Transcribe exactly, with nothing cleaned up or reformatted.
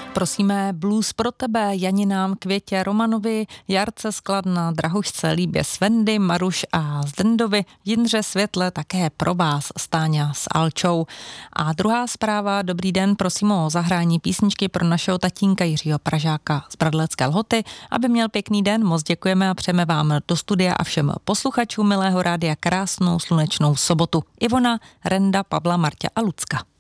Prosíme blues pro tebe, Janinám, Květě, Romanovi, Jarce z Kladna, Drahušce, Líbě, Svendy, Maruš a Zdendovi, Jindře, Světle, také pro vás, Stáňa s Alčou. A druhá zpráva, dobrý den, prosím o zahrání písničky pro našeho tatínka Jiřího Pražáka z Bradlecké Lhoty, aby měl pěkný den, moc děkujeme a přejeme vám do studia a všem posluchačům milého rádia krásnou slunečnou sobotu. Ivona, Renda, Pavla, Marťa a Lucka.